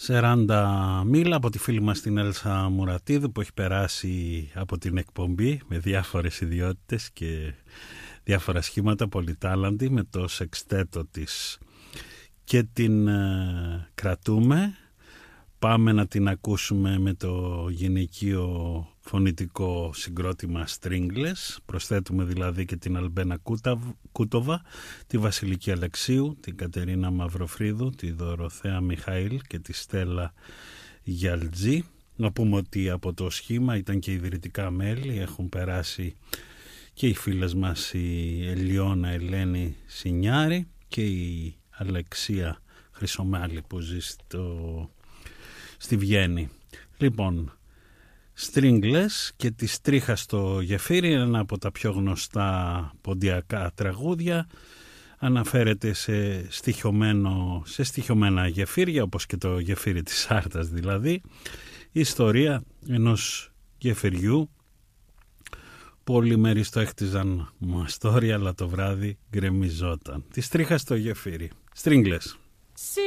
40 μίλα από τη φίλη μας την Έλσα Μουρατίδου, που έχει περάσει από την εκπομπή με διάφορες ιδιότητες και διάφορα σχήματα, πολυτάλαντη, με το σεξτέτο της και την κρατούμε. Πάμε να την ακούσουμε με το γυναικείο φωνητικό συγκρότημα Stringless. Προσθέτουμε δηλαδή και την Αλμπένα Κούτοβα, τη Βασιλική Αλεξίου, την Κατερίνα Μαυροφρίδου, τη Δωροθέα Μιχαήλ και τη Στέλλα Γιαλτζή. Να πούμε ότι από το σχήμα ήταν και ιδρυτικά μέλη, έχουν περάσει και οι φίλες μας η Ελιώνα Ελένη Σινιάρη και η Αλεξία Χρυσομάλη που ζει στη Βιέννη. Λοιπόν, Stringless και τη Τρίχα στο γεφύρι, ένα από τα πιο γνωστά ποντιακά τραγούδια, αναφέρεται σε στοιχειωμένα γεφύρια, όπως και το γεφύρι της Άρτας δηλαδή, η ιστορία ενός γεφυριού που όλοι μέρη το έχτιζαν μαστόρια, αλλά το βράδυ γκρεμιζόταν. Τη Τρίχα στο γεφύρι. Stringless.